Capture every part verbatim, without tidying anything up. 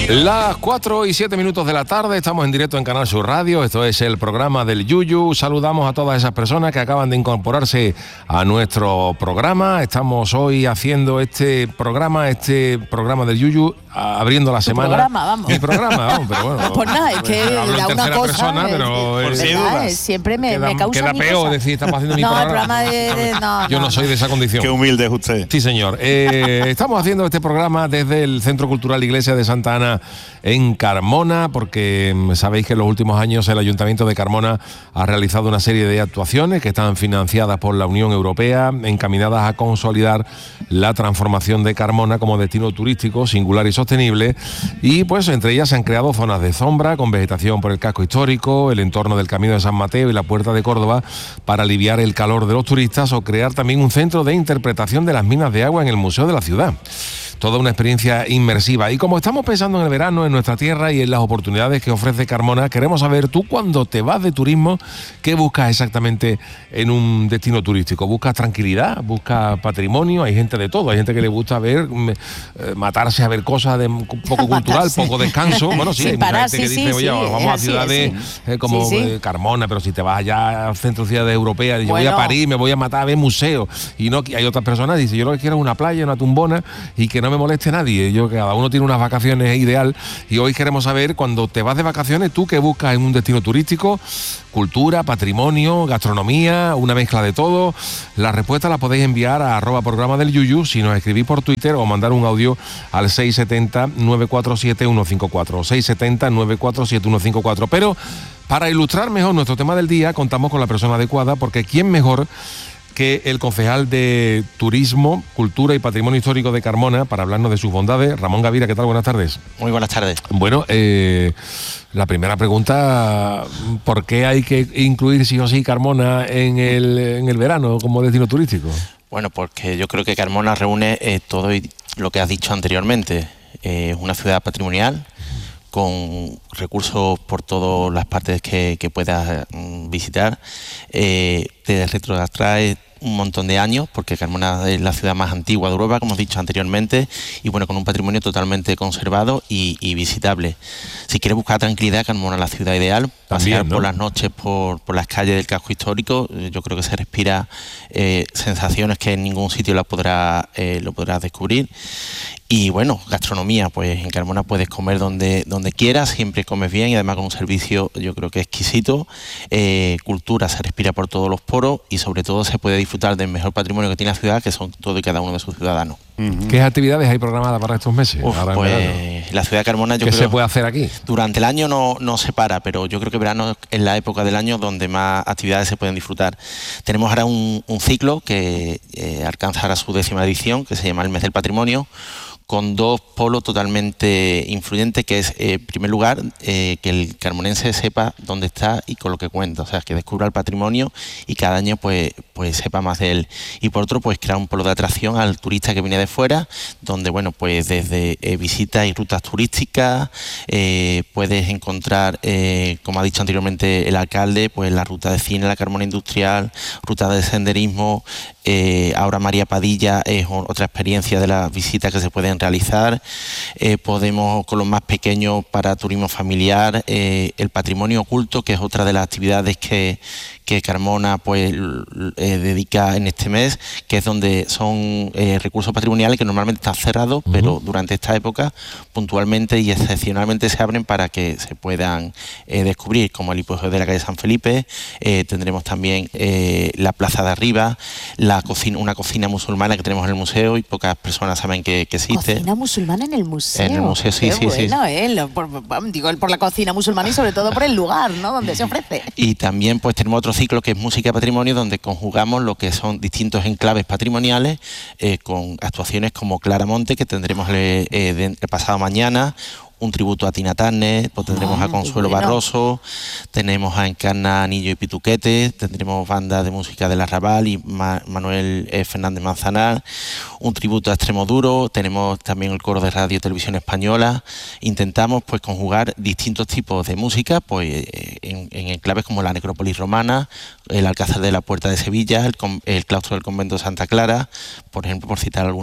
Las cuatro y siete minutos de la tarde, estamos en directo en Canal Sur Radio, esto es el programa del Yuyu. Saludamos a todas esas personas que acaban de incorporarse a nuestro programa. Estamos hoy haciendo este programa, este programa del Yuyu, abriendo la tu semana. programa, vamos. Mi programa, vamos, pero bueno. No, pues nada, es que hablo da en una tercera cosa, persona, es- pero es es- verdad, es- siempre me, queda, me causa queda mi peor cosa. decir, estamos haciendo mi No, el programa. programa de- de- no, Yo no, no, soy no. de esa condición. Qué humilde es usted. Sí, señor. Eh, estamos haciendo este programa desde el Centro Cultural Iglesia de Santa Ana en Carmona, porque mm, sabéis que en los últimos años el Ayuntamiento de Carmona ha realizado una serie de actuaciones que están financiadas por la Unión Europea, encaminadas a consolidar la transformación de Carmona como destino turístico singular y sostenible. Y pues entre ellas se han creado zonas de sombra con vegetación por el casco histórico, el entorno del Camino de San Mateo y la Puerta de Córdoba para aliviar el calor de los turistas, o crear también un centro de interpretación de las minas de agua en el Museo de la Ciudad. Toda una experiencia inmersiva. Y como estamos pensando en el verano, en nuestra tierra y en las oportunidades que ofrece Carmona, queremos saber, tú cuando te vas de turismo, ¿qué buscas exactamente en un destino turístico? ¿Buscas tranquilidad? ¿Buscas patrimonio? Hay gente de todo. Hay gente que le gusta ver, mm, eh, matarse a ver cosas de un poco cultural, Matarse. poco descanso. Bueno, sí, Sin hay mucha parar, gente que sí, dice, sí, oye, sí, vamos es a así, ciudades así. eh, como Sí, sí. eh, Carmona, pero si te vas allá al centro de ciudades europeas, yo voy Bueno. a París, me voy a matar a ver museos. Y no, hay otras personas que dicen, yo lo que quiero es una playa, una tumbona y que no me moleste nadie. Yo, cada uno tiene unas vacaciones ideal, y hoy queremos saber, cuando te vas de vacaciones, tú qué buscas en un destino turístico: cultura, patrimonio, gastronomía, una mezcla de todo. Las respuestas las podéis enviar a arroba programa del Yuyu, si nos escribís por Twitter, o mandar un audio al seis siete cero, nueve cuatro siete, uno cinco cuatro, seis siete cero, nueve cuatro siete, uno cinco cuatro. Pero para ilustrar mejor nuestro tema del día, contamos con la persona adecuada, porque ¿quién mejor que el concejal de Turismo, Cultura y Patrimonio Histórico de Carmona para hablarnos de sus bondades? Ramón Gavira, ¿qué tal? Buenas tardes. Muy buenas tardes. Bueno, eh, la primera pregunta, ¿por qué hay que incluir sí o sí Carmona en el, en el verano como destino turístico? Bueno, porque yo creo que Carmona reúne eh, todo y- lo que has dicho anteriormente. Eh, Es una ciudad patrimonial con recursos por todas las partes que, que puedas mm, visitar. Eh, te retrotrae un montón de años, porque Carmona es la ciudad más antigua de Europa, como he dicho anteriormente, y bueno, con un patrimonio totalmente conservado y, y visitable. Si quieres buscar tranquilidad, Carmona es la ciudad ideal. Pasear También, ¿no? por las noches por, por las calles del casco histórico, eh, yo creo que se respira eh, sensaciones que en ningún sitio las podrá, eh, lo podrás descubrir. Y bueno, gastronomía, pues en Carmona puedes comer donde, donde quieras, siempre comes bien y además con un servicio yo creo que exquisito. Eh, cultura, se respira por todos los poros y sobre todo se puede disfrutar del mejor patrimonio que tiene la ciudad, que son todo y cada uno de sus ciudadanos. ¿Qué actividades hay programadas para estos meses? Uf, Ahora en verano? pues la ciudad de Carmona yo ¿Qué creo... se puede hacer aquí? Durante el año no, no se para, pero yo creo que verano es la época del año donde más actividades se pueden disfrutar. Tenemos ahora un, un ciclo que eh, alcanza ahora su décima edición, que se llama el Mes del Patrimonio, con dos polos totalmente influyentes, que es, eh, en primer lugar, eh, que el carmonense sepa dónde está y con lo que cuenta, o sea, que descubra el patrimonio y cada año pues, pues sepa más de él. Y por otro, pues crear un polo de atracción al turista que viene de fuera, donde, bueno, pues desde eh, visitas y rutas turísticas, eh, puedes encontrar, eh, como ha dicho anteriormente el alcalde, pues la ruta de cine, la Carmona Industrial, ruta de senderismo. Eh, ahora María Padilla es o- otra experiencia de las visitas que se pueden realizar. Eh, podemos, con los más pequeños, para turismo familiar, eh, el patrimonio oculto, que es otra de las actividades que, que Carmona pues l- eh, dedica en este mes, que es donde son eh, recursos patrimoniales que normalmente están cerrados, Ujú. pero durante esta época puntualmente y excepcionalmente se abren para que se puedan eh, descubrir, como el hipogeo de la calle San Felipe. Eh, tendremos también eh, la Plaza de Arriba, la cocina, una cocina musulmana que tenemos en el museo y pocas personas saben que, que existe. Cocina musulmana en el museo. En el museo, sí, Qué sí, sí. bueno, ¿eh? Lo- por, por- digo, por la cocina musulmana y sobre todo por el lugar, ¿no? Donde se ofrece. Y también pues tenemos otro ciclo que es Música y Patrimonio, donde conjugamos lo que son distintos enclaves patrimoniales eh, con actuaciones como Claramonte, que tendremos eh, eh, de- el pasado mañana, un tributo a Tina Turner, pues tendremos Ah, a Consuelo qué bueno. Barroso, tenemos a Encarna Anillo y Pituquete, tendremos bandas de música del Arrabal y Ma- Manuel eh, Fernández Manzanar, un tributo a Extremoduro, tenemos también el coro de Radio y Televisión Española. Intentamos pues conjugar distintos tipos de música pues eh, en, en enclaves como la Necrópolis Romana, el Alcázar de la Puerta de Sevilla, el, con- el claustro del convento de Santa Clara, por ejemplo, por citar algunos.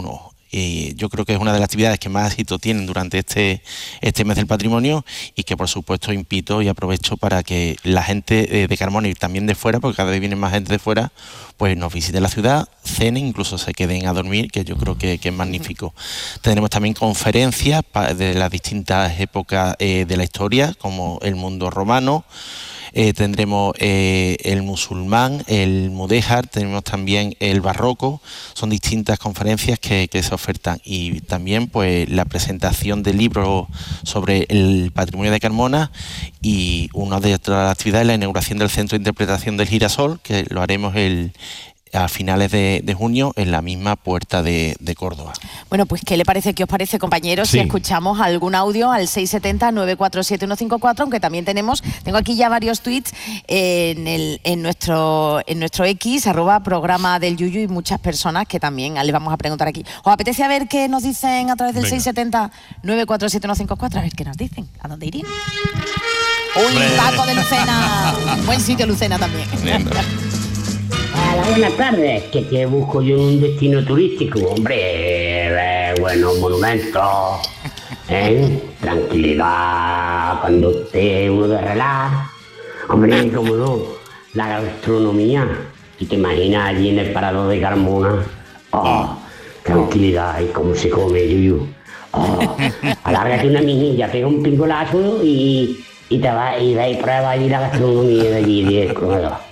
Y yo creo que es una de las actividades que más éxito tienen durante este, este mes del patrimonio y que por supuesto invito y aprovecho para que la gente de Carmona y también de fuera, porque cada vez viene más gente de fuera, pues nos visite la ciudad, cenen, incluso se queden a dormir, que yo creo que, que es magnífico. Tendremos también conferencias de las distintas épocas eh, de la historia, como el mundo romano. Eh, tendremos eh, el musulmán, el mudéjar, tenemos también el barroco. Son distintas conferencias que, que se ofertan, y también pues la presentación de libros sobre el patrimonio de Carmona, y una de otras actividades, la inauguración del Centro de Interpretación del Girasol, que lo haremos el a finales de, de junio en la misma Puerta de, de Córdoba. Bueno, pues ¿qué le parece, qué os parece, compañeros? Sí. Si escuchamos algún audio al seis siete cero, nueve cuatro siete, uno cinco cuatro, aunque también tenemos, tengo aquí ya varios tweets en, el, en, nuestro, en nuestro X, arroba programa del Yuyu, y muchas personas que también le vamos a preguntar aquí. ¿Os apetece a ver qué nos dicen a través del seis siete cero, nueve cuatro siete, uno cinco cuatro? A ver qué nos dicen, ¿a dónde irían? ¡Uy, Paco de Lucena! Buen sitio Lucena también. Hola, buenas tardes. ¿Qué, qué busco yo en un destino turístico? Hombre, eh, buenos monumentos, ¿eh? Tranquilidad, cuando esté uno de relax. Hombre, cómo no, la gastronomía. ¿Y te imaginas allí en el parador de Carmona? Oh, tranquilidad, y cómo se come, Yuyu. Oh, alárgate una minilla, pega un pingolazo y, y te vas y, y prueba allí la gastronomía de allí, del comedor.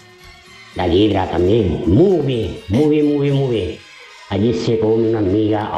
La Yedra también, muy bien, muy bien, muy bien, muy bien. Allí se come una miga.